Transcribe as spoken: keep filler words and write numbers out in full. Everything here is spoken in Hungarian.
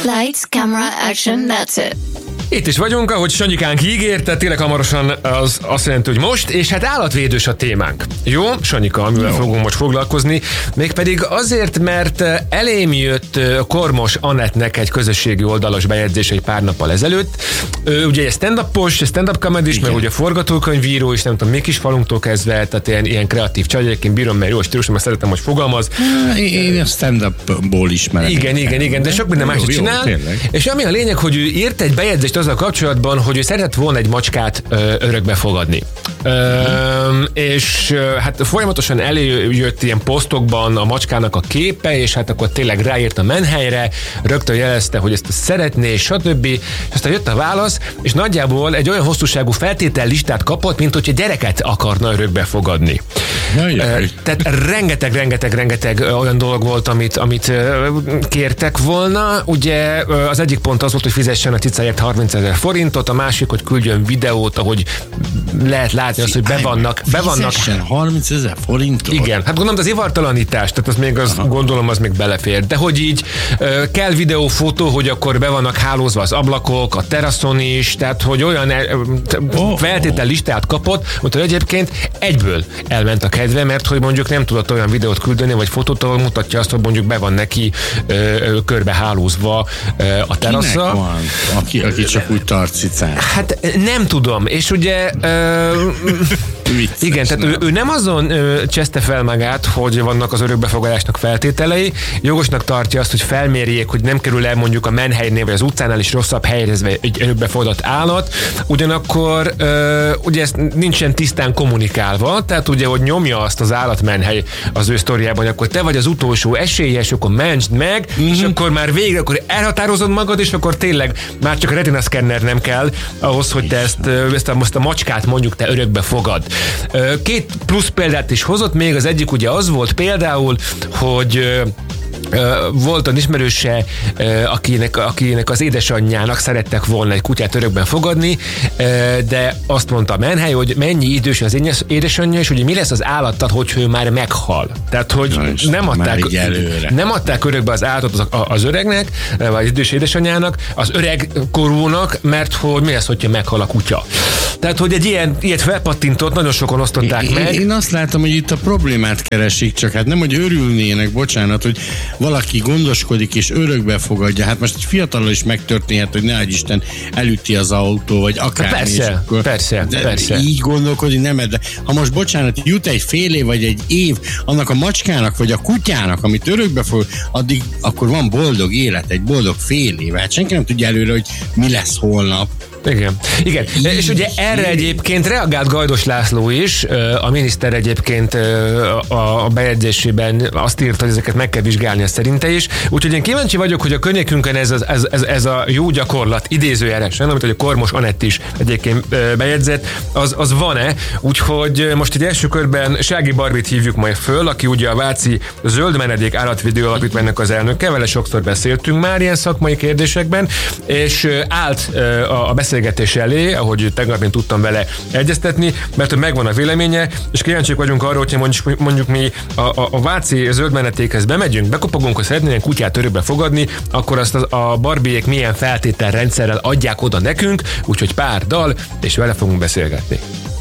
Lights, camera, action, that's it. Itt is vagyunk, ahogy Sanyikánk ígérte, tényleg hamarosan az azt jelenti, hogy most, és hát állatvédős a témánk. Jó, Sanyika, amivel Jó. fogunk most foglalkozni, mégpedig azért, mert elém jött Kormos Anettnek egy közösségi oldalas bejegyzés egy pár nappal ezelőtt. Ő ugye stand-upos, stand-up comedy-s, meg ugye forgatókönyvíró is, nem tudom, mi kis falunktól kezdve, tehát ilyen, ilyen kreatív csaj, én bírom, mert jó stílus, mert szeretem, hogy fogalmaz. Én a stand-upból ismerem. Igen, igen, igen, de sok minden más is csinál. Jó, és ami a lényeg, hogy ő írt egy bejegyzést azzal kapcsolatban, hogy ő szeretett volna egy macskát ö, örökbe fogadni. Ö, és ö, hát folyamatosan előjött ilyen posztokban a macskának a képe, és hát akkor tényleg ráírt a menhelyre, rögtön jelezte, hogy ezt szeretné, stb. És aztán jött a válasz, és nagyjából egy olyan hosszúságú feltétellistát kapott, mint hogy egy gyereket akarna örökbe fogadni. Ö, tehát rengeteg, rengeteg, rengeteg olyan dolog volt, amit, amit kértek volna. Ugye az egyik pont az volt, hogy fizessen a cicáért harmincezer forintot, a másik, hogy küldjön videót, ahogy lehet látni azt, hogy be vannak. Be vannak harmincezer forintot? Igen, hát gondolom az ivartalanítás, tehát az még az, gondolom az még belefér. De hogy így kell videó, fotó, hogy akkor be vannak hálózva az ablakok, a teraszon is, tehát hogy olyan oh, feltétellistát kapott, hogy egyébként egyből elment a kedve, mert hogy mondjuk nem tudott olyan videót küldeni, vagy fotót, ahol mutatja azt, hogy mondjuk be van neki ö, körbe hálózva ö, a terasza. Kinek van? Aki, aki csak úgy tart cicát. Hát nem tudom, és ugye ö, igen, tehát ő, ő nem azon ö, cseszte fel magát, hogy vannak az örökbefogadásnak feltételei, jogosnak tartja azt, hogy felmérjék, hogy nem kerül el mondjuk a menhelynél, vagy az utcánál is rosszabb helyezve egy örökbefogadott állat, ugyanakkor ö, ugye ez nincsen tisztán kommunikálva, tehát ugye, hogy nyomja azt az állatmenhely az ő sztoriában, akkor te vagy az utolsó esélyes, akkor mentsd meg, mm-hmm. és akkor már végre, akkor elhatározod magad, és akkor tényleg már csak a retina szkenner nem kell ahhoz, hogy te ezt, ezt, a, ezt a macskát mondjuk te örökbe fogad. Két plusz példát is hozott még, az egyik ugye az volt például, hogy volt olyan ismerőse, akinek, akinek az édesanyjának szerettek volna egy kutyát örökben fogadni, de azt mondta a menhely, hogy mennyi idős az édesanyja, és ugye mi lesz az állattal, hogy ő már meghal. Tehát, hogy ja, nem, adták, nem adták örökbe az állatot az, az öregnek, vagy az idős édesanyjának, az öreg korúnak, mert hogy mi lesz, hogyha meghal a kutya. Tehát, hogy egy ilyen, ilyet felpattintott, nagyon sokan osztották én, meg. Én azt látom, hogy itt a problémát keresik, csak hát nem, hogy örülnének, bocsánat, hogy valaki gondoskodik és örökbe fogadja. Hát most egy fiatalon is megtörténhet, hogy ne adj Isten, elüti az autó, vagy akármi. Persze, akkor, persze, de persze. Így gondolkodik, nem, de ha most bocsánat, jut egy fél év, vagy egy év annak a macskának, vagy a kutyának, amit örökbe fog, addig akkor van boldog élet, egy boldog fél év. Hát senki nem tudja előre, hogy mi lesz holnap. Igen, igen. És ugye erre egyébként reagált Gajdos László is, a miniszter egyébként a bejegyzésében azt írta, hogy ezeket meg kell vizsgálnia szerinte is, úgyhogy én kíváncsi vagyok, hogy a környékünkön ez, ez, ez, ez a jó gyakorlat idézőjelesen, amit a Kormos Anett is egyébként bejegyzett, az, az van-e, úgyhogy most egy első körben Sági Barbit hívjuk majd föl, aki ugye a Váci Zöld Menedék Állatvédő Alapítványnak az elnöke, vele sokszor beszéltünk már ilyen szakmai kérdésekben, és állt a beszélgetés elé, ahogy tegnap én tudtam vele egyeztetni, mert hogy megvan a véleménye, és kíváncsiak vagyunk arra, hogyha mondjuk, mondjuk mi a, a, a Váci Zöld Menetékhez bemegyünk, bekopogunk, hogy szeretnénk kutyát örökbe fogadni, akkor azt a, a Barbiék milyen feltételrendszerrel adják oda nekünk, úgyhogy pár dal, és vele fogunk beszélgetni.